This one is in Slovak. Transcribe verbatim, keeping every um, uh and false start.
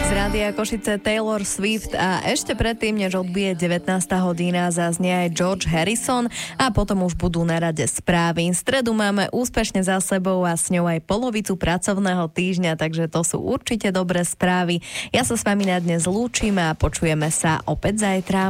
Z Rádia Košice Taylor Swift a ešte predtým, než odbije devätnásta hodina, zaznie aj George Harrison a potom už budú na rade správy. Stredu máme úspešne za sebou a s ňou aj polovicu pracovného týždňa, takže to sú určite dobré správy. Ja sa s vami na dnes lúčim a počujeme sa opäť zajtra.